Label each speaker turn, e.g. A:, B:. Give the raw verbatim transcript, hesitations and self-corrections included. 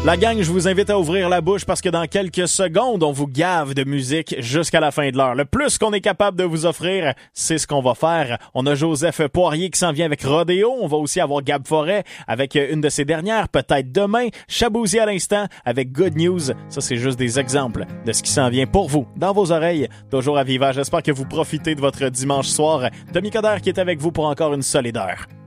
A: La gang, je vous invite à ouvrir la bouche parce que dans quelques secondes, on vous gave de musique jusqu'à la fin de l'heure. Le plus qu'on est capable de vous offrir, c'est ce qu'on va faire. On a Joseph Poirier qui s'en vient avec Rodéo. On va aussi avoir Gab Forêt avec une de ses dernières, peut-être demain. Chabouzy à l'instant avec Good News. Ça, c'est juste des exemples de ce qui s'en vient pour vous, dans vos oreilles, toujours à Viva. J'espère que vous profitez de votre dimanche soir. Tommy Coderre qui est avec vous pour encore une solide heure.